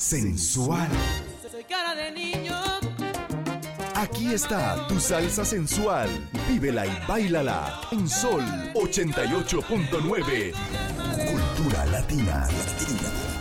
sensual. Soy cara de niño. Aquí está tu salsa sensual. Vívela y báilala en Sol 88.9. Cultura latina.